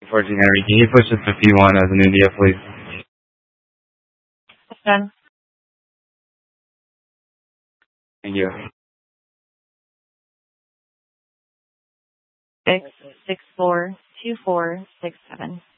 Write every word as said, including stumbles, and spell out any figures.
fourteen Henry, can you push to fifty-one as in India, please? Done. Thank you. Six six four two four six seven.